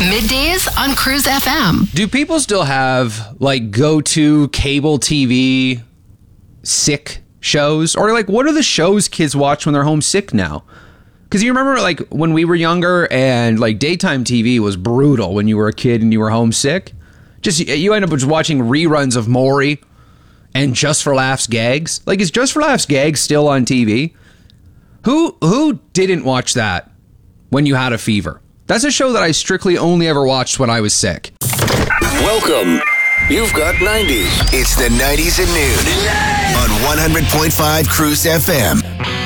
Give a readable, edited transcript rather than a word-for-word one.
Middays on Cruise FM. Do people still have like go-to cable TV sick shows? Or like what are the shows kids watch when they're homesick now? Because you remember like when we were younger and like daytime TV was brutal when you were a kid and you were homesick. Just you end up just watching reruns of Maury and Just for Laughs Gags. Like, is Just for Laughs Gags still on TV? Who didn't watch that when you had a fever? That's a show that I strictly only ever watched when I was sick. Welcome. You've got 90s. It's the 90s at noon on 100.5 Cruise FM.